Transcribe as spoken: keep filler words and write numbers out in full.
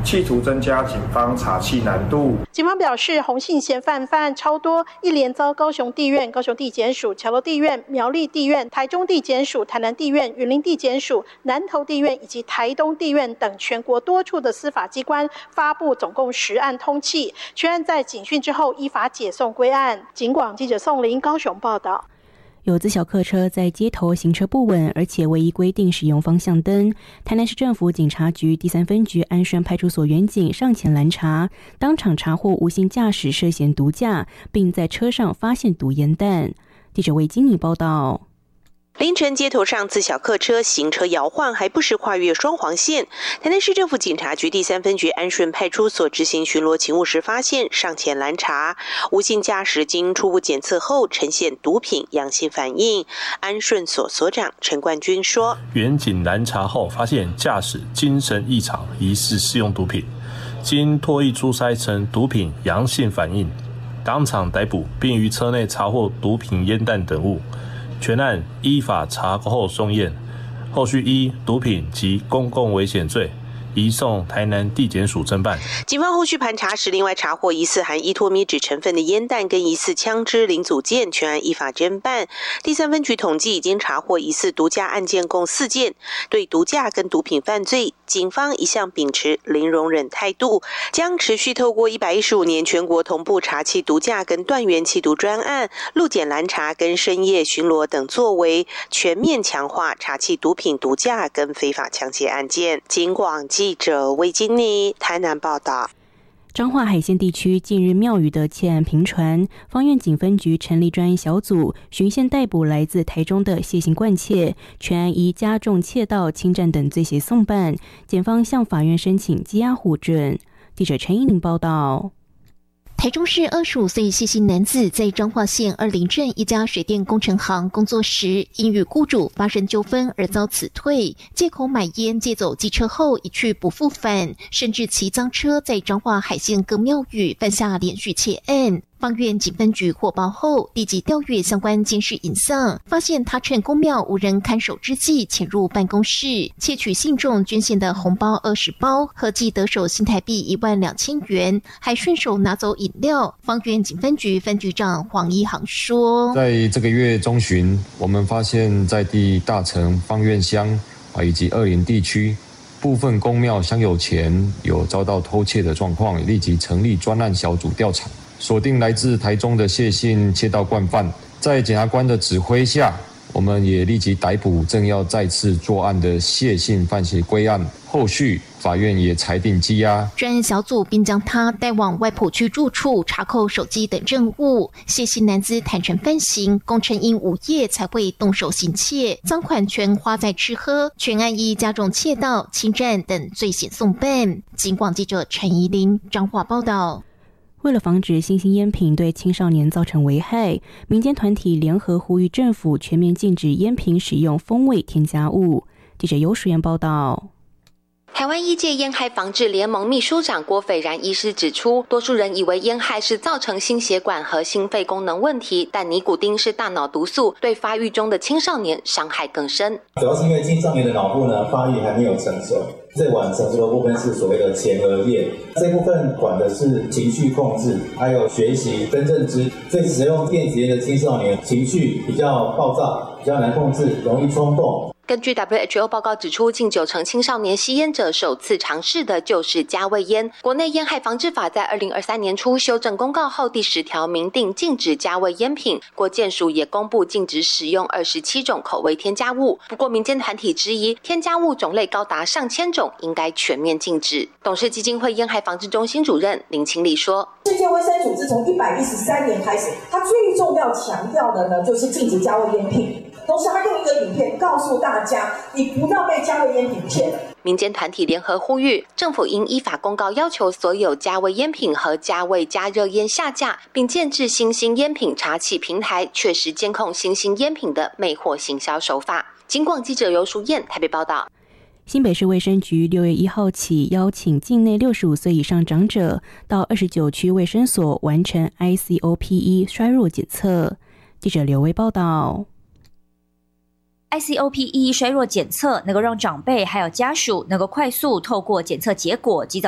企图增加警方查缉难度。 警方表示，洪姓嫌犯犯案超多，一连遭高雄地院、高雄地检署、桥头地院、苗栗地院、台中地检署、台南地院、云林地检署、南投地院以及台东地院等全国多处的司法机关发布总共十案通缉，全案在警讯之后依法解送归案。警广记者宋林高雄报道。 有自小客车在街头行车不稳，而且唯一规定使用方向灯。台南市政府警察局第三分局安顺派出所员警上前拦查，当场查获无心驾驶涉嫌毒驾，并在车上发现毒烟弹。记者魏金妮报道。 凌晨街头上自小客车行车摇晃，还不时跨越双黄线。台南市政府警察局第三分局安顺派出所执行巡逻勤务时发现，上前拦查，无心驾驶经初步检测后呈现毒品阳性反应。安顺所所长陈冠军说， 员警拦查后发现驾驶精神异常，疑似使用毒品，经唾液初筛呈毒品阳性反应，当场逮捕，并于车内查获毒品烟弹等物。全案依法查扣后送验，后续依毒品及公共危险罪移送台南地检署侦办。 警方后续盘查时，另外查获疑似含依托米酯成分的烟弹跟疑似枪支零组件，全案依法侦办。第三分局统计已经查获疑似毒驾案件共四件，对毒驾跟毒品犯罪，警方一向秉持零容忍态度，将持续透过一百一十五年全国同步查缉毒驾跟断源缉毒专案、路检拦查跟深夜巡逻等作为，全面强化查缉毒品、毒驾跟非法枪械案件。警广记者魏金妮台南报道。 彰化海线地区近日庙宇的窃案频传，芳苑警分局成立专案小组，循线逮捕来自台中的谢姓惯窃，全案依加重窃盗、侵占等罪嫌送办，检方向法院申请羁押互准。记者陈依玲报道。 台中市二十五岁谢姓男子在彰化县二林镇一家水电工程行工作时，因与雇主发生纠纷而遭辞退，借口买烟借走机车后一去不复返，甚至骑赃车在彰化海线各庙宇犯下连续窃案。芳苑警分局获报后，立即调阅相关监视影像，发现他趁公庙无人看守之际潜入办公室，窃取信众捐献的红包二十包，合计得手新台币一万两千元，还顺手拿走饮料。芳苑警分局分局长黄一航说， 在这个月中旬，我们发现在地大城芳苑乡啊以及二林地区部分公庙香油钱有遭到偷窃的状况，立即成立专案小组调查，锁定来自台中的谢姓窃盗惯犯。在检察官的指挥下，我们也立即逮捕正要再次作案的谢姓犯嫌归案，后续法院也裁定羁押。 专案小组并将他带往外埔区住处查扣手机等证物。谢姓男子坦诚犯行，供称因午夜才会动手行窃，赃款全花在吃喝，全案依加重窃盗、侵占等罪嫌送办。警广记者陈怡玲彰化报道。 为了防止新兴烟品对青少年造成危害，民间团体联合呼吁政府全面禁止烟品使用风味添加物。记者尤淑妍报道。 台湾医界烟害防治联盟秘书长郭斐然医师指出，多数人以为烟害是造成心血管和心肺功能问题，但尼古丁是大脑毒素，对发育中的青少年伤害更深。 主要是因为青少年的脑部呢发育还没有成熟，最晚成熟的部分是所谓的前额叶，这部分管的是情绪控制，还有学习跟认知。所以使用电子烟的青少年情绪比较暴躁，比较难控制，容易冲动。 根据 W H O 报告指出，近九成青少年吸烟者首次尝试的就是加味烟。国内烟害防治法在二零二三年初修正公告后，第十条明定禁止加味烟品。国健署也公布禁止使用二十七种口味添加物。不过民间团体质疑，添加物种类高达上千种，应该全面禁止。董事基金会烟害防治中心主任林清丽说， 世界卫生组织从一百一十三年开始，它最重要强调的呢，就是禁止加味烟品。同时，他用一个影片告诉大家，你不要被加味烟品骗了。 民间团体联合呼吁，政府应依法公告要求所有加味烟品和加味加热烟下架，并建置新兴烟品查缉平台，确实监控新兴烟品的魅惑行销手法。警广记者尤淑燕台北报道。 新北市卫生局六月一号起邀请境内六十五岁以上长者到二十九区卫生所完成 I C O P E 衰弱检测。记者刘威报道。 I C O P E 衰弱检测能够让长辈还有家属能够快速透过检测结果及早